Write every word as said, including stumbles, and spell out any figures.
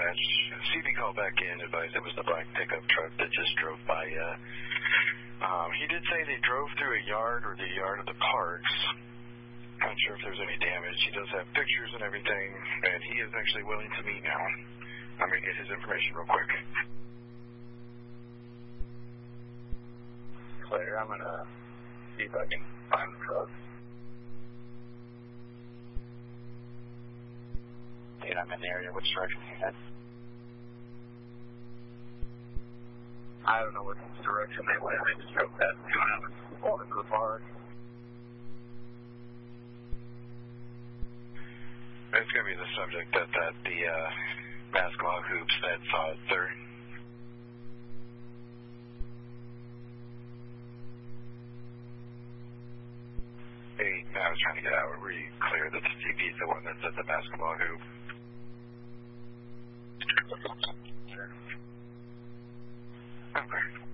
dispatch. C B called back in, advised it was the black pickup truck that just drove by you. Um, he did say they drove through a yard or the yard of the parks. Not sure if there's any damage. He does have pictures and everything, and he is actually willing to meet now. I'm going to get his information real quick. Later, I'm going to see if I can find the truck. And I'm in the area. Which direction are you heading? I don't know what direction they went. They just drove past two hours. Going into the park. It's going to be the subject that, that the uh, basketball hoops that saw it through. Hey, I was trying to get out. Were you clear that the C P is the one that's at the basketball hoop? Sure. Okay.